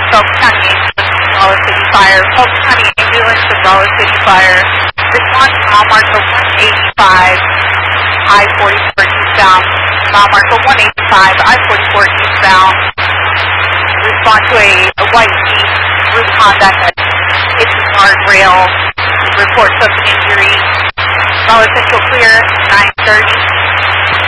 Phelps County Ambulance, Wallace City Fire. Phelps County Ambulance and Wallace City Fire. Respond to mile marker 185, I-44 eastbound. Mile marker 185, I-44 eastbound. Respond to a white Jeep Rubicon that had hit the guardrail. Reports of an injury. Dollar Central clear, 9:30.